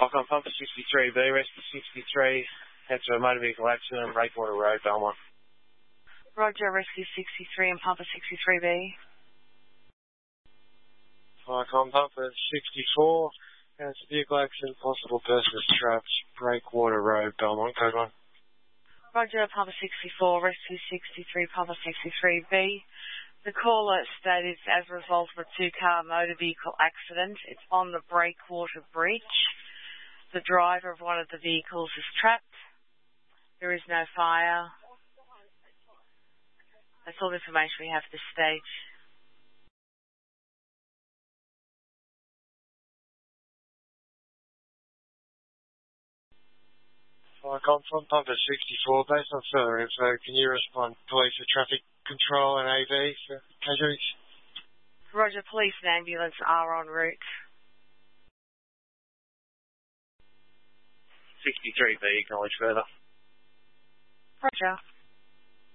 Icon Pumper 63B, Rescue 63, had to a motor vehicle accident on Breakwater Road, Belmont. Roger, Rescue 63 and Pumper 63B. Icon Pumper 64, has a vehicle accident, possible person is trapped, Breakwater Road, Belmont, code 1. Roger, Pumper 64, Rescue 63, Pumper 63B. The caller stated as a result of a two-car motor vehicle accident. It's on the Breakwater Bridge. The driver of one of the vehicles is trapped. There is no fire. That's all the information we have at this stage. Icon from Pumper 64, based on further info, can you respond police for traffic control and AV for casualties? Roger, police and ambulance are en route. 63B, acknowledge further. Roger.